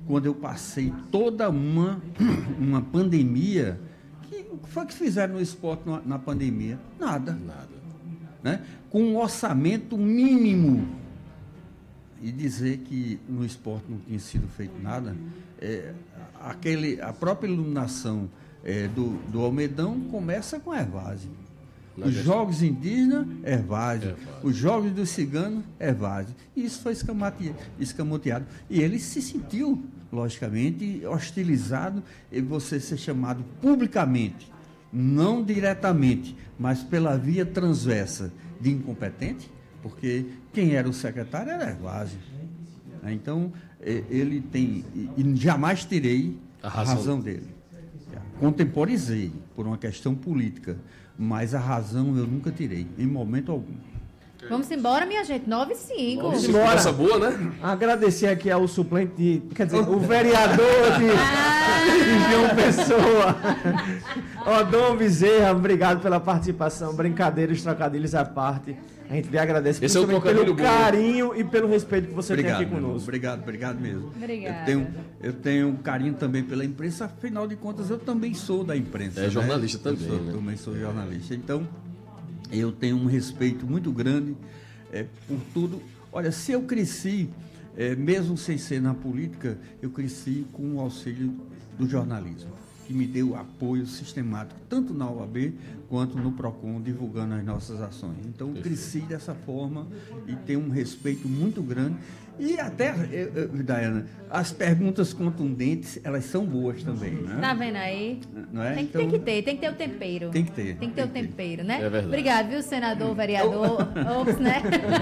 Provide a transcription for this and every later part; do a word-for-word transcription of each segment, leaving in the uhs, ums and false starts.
quando eu passei toda uma, uma pandemia, que, o que foi que fizeram no esporte na, na pandemia? Nada. Nada. Né? Com um orçamento mínimo. E dizer que no esporte não tinha sido feito nada, é, aquele, a própria iluminação é, do, do Almedão começa com a Hervásio. Os jogos indígenas, Hervásio. Os jogos dos ciganos, Hervásio. E isso foi escamoteado. E ele se sentiu, logicamente, hostilizado em você ser chamado publicamente, não diretamente, mas pela via transversa de incompetente, porque quem era o secretário era Hervásio. Então, ele tem... E jamais tirei a razão, a razão dele. Contemporizei por uma questão política, mas a razão eu nunca tirei, em momento algum. Vamos embora, minha gente, nove e cinco. Vamos embora. Essa boa, né? Agradecer aqui ao suplente, de, quer dizer, o vereador de, ah. de João Pessoa, Odon Bezerra, obrigado pela participação, brincadeiras, trocadilhos à parte. A gente lhe agradece Esse é o pelo bom. carinho e pelo respeito que você obrigado, tem aqui conosco. Obrigado, obrigado mesmo. Obrigada. Eu tenho, eu tenho um carinho também pela imprensa, afinal de contas eu também sou da imprensa. É jornalista né? também. Eu sou, né? também sou jornalista. Então, eu tenho um respeito muito grande é, por tudo. Olha, se eu cresci, é, mesmo sem ser na política, eu cresci com o auxílio do jornalismo, que me deu apoio sistemático, tanto na O A B quanto no PROCON, divulgando as nossas ações. Então, eu cresci dessa forma e tenho um respeito muito grande. E até, eu, eu, Dayana, as perguntas contundentes, elas são boas também, né? Tá vendo aí? Não é? Tem, que, então, tem que ter, tem que ter o tempero. Tem que ter. Tem que ter tem o tempero, né? É verdade. Obrigado, viu, senador, vereador, Ops, né?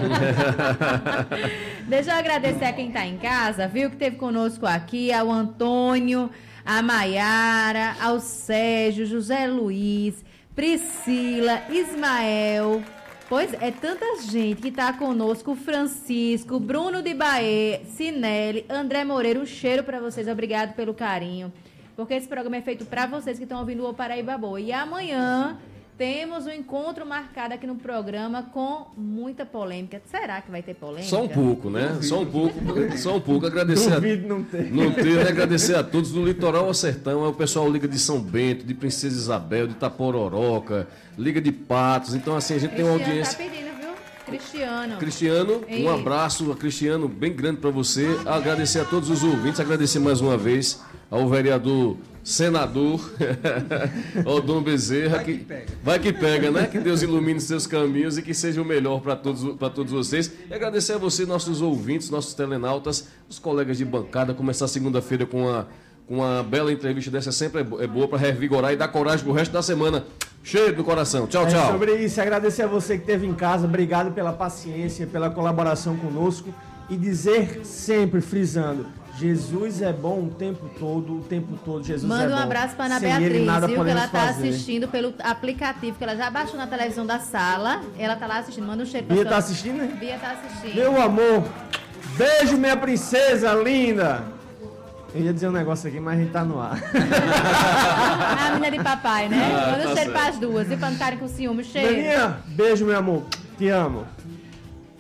Deixa eu agradecer a quem tá em casa, viu, que teve conosco aqui, ao Antônio, a Maiara, ao Sérgio, José Luiz, Priscila, Ismael. Pois é, tanta gente que está conosco, Francisco, Bruno de Bahia, Cinelli, André Moreira, um cheiro para vocês, obrigado pelo carinho, porque esse programa é feito para vocês que estão ouvindo o Paraíba Boa. E amanhã temos um encontro marcado aqui no programa com muita polêmica. Será que vai ter polêmica? Só um pouco, né? Só um pouco, só um pouco. Agradecer Duvido a... não ter. Não ter, né? Agradecer a todos do Litoral ao Sertão, é o pessoal Liga de São Bento, de Princesa Isabel, de Itapororoca, Liga de Patos. Então, assim, a gente Cristiano tem uma audiência... tá pedindo, viu? Cristiano. Cristiano, um Ei. abraço a Cristiano bem grande para você. Agradecer a todos os ouvintes, agradecer mais uma vez ao vereador senador Odon Bezerra, que, que vai que pega, né? Que Deus ilumine seus caminhos e que seja o melhor para todos, para todos vocês. E agradecer a você, nossos ouvintes, nossos telenautas, os colegas de bancada. Começar segunda-feira com uma, com uma bela entrevista dessa sempre é boa para revigorar e dar coragem pro resto da semana. Cheio no coração. Tchau, tchau. É sobre isso, agradecer a você que esteve em casa, obrigado pela paciência, pela colaboração conosco e dizer sempre, frisando, Jesus é bom o tempo todo, o tempo todo Jesus Manda é bom. um abraço para Ana Sem ele, Beatriz, nada viu? Que podemos ela tá fazer. assistindo pelo aplicativo, que ela já baixou na televisão da sala. Ela tá lá assistindo. Manda um cheiro pra Bia sua... tá assistindo, né? Bia tá assistindo. Meu amor, beijo minha princesa linda. Eu ia dizer um negócio aqui, mas a gente tá no ar. A menina de papai, né? Ah, Manda um tá cheiro certo. pras duas, e pra não ficarem com ciúme. Cheiro. Belinha, beijo meu amor, te amo.